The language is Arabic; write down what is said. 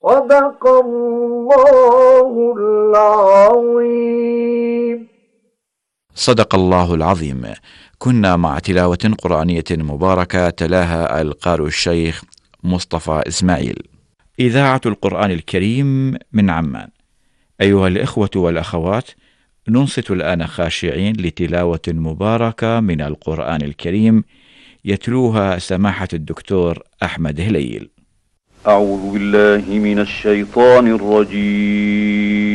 صدق الله العظيم. صدق الله العظيم. كنا مع تلاوة قرآنية مباركة تلاها القارئ الشيخ مصطفى إسماعيل. إذاعة القرآن الكريم من عمان. أيها الإخوة والأخوات، ننصت الآن خاشعين لتلاوة مباركة من القرآن الكريم يتلوها سماحة الدكتور أحمد هليل. أعوذ بالله من الشيطان الرجيم.